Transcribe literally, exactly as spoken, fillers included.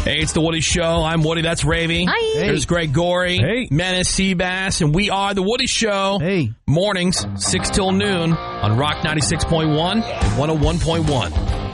Hey, it's the Woody Show. I'm Woody. That's Ravy. Hi. There's Greg Gorey. Hey. Menace Seabass. And we are the Woody Show. Hey. Mornings, six till noon on Rock ninety-six point one and one oh one point one.